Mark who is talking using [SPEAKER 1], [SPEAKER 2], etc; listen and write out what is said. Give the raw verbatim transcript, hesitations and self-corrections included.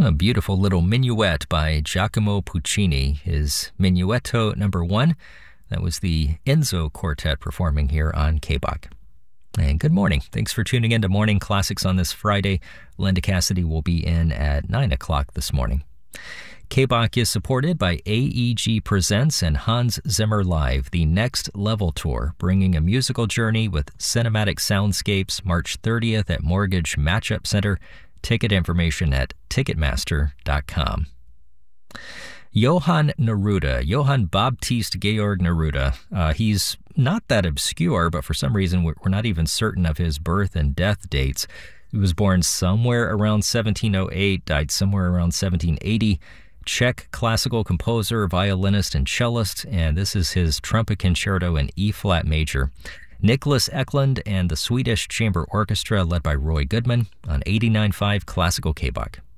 [SPEAKER 1] A beautiful little minuet by Giacomo Puccini, his Minuetto number one. That was the Enzo Quartet performing here on K B O C. And good morning. Thanks for tuning in to Morning Classics on this Friday. Linda Cassidy will be in at nine o'clock this morning. K B O C is supported by A E G Presents and Hans Zimmer Live, the Next Level Tour, bringing a musical journey with cinematic soundscapes March thirtieth at Mortgage Matchup Center. Ticket information at ticketmaster dot com. Johann Neruda, Johann Baptist Georg Neruda. Uh, he's not that obscure, but for some reason we're not even certain of his birth and death dates. He was born somewhere around seventeen oh eight, died somewhere around seventeen eighty. Czech classical composer, violinist, and cellist, and this is his trumpet concerto in E-flat major. Nicholas Eklund and the Swedish Chamber Orchestra led by Roy Goodman on eighty-nine point five Classical K B O C.